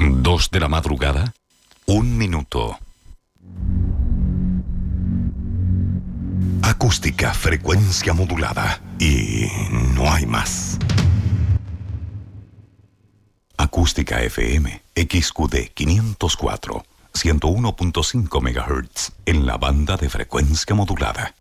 2 de la madrugada, 1 minuto. Acústica, frecuencia modulada. Y no hay más. Acústica FM, XQD 504, 101.5 MHz, en la banda de frecuencia modulada.